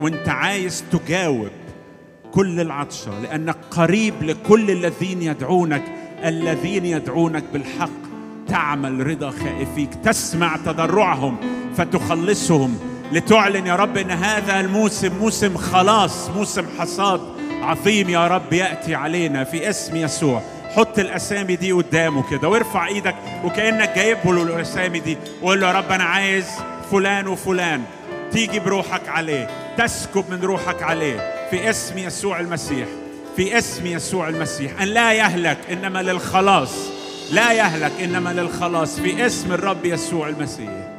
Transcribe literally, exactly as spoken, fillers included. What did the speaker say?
وانت عايز تجاوب كل العطشة، لأنك قريب لكل الذين يدعونك، الذين يدعونك بالحق تعمل رضا خائفيك، تسمع تضرعهم فتخلصهم، لتعلن يا رب إن هذا الموسم موسم خلاص، موسم حصاد عظيم يا رب يأتي علينا في اسم يسوع. حط الأسامي دي قدامه كده وارفع إيدك وكأنك جايبه له الأسامي دي، وقول له يا رب أنا عايز فلان وفلان، تيجي بروحك عليه، تسكب من روحك عليه في اسم يسوع المسيح، في اسم يسوع المسيح، أن لا يهلك إنما للخلاص، لا يهلك إنما للخلاص في اسم الرب يسوع المسيح.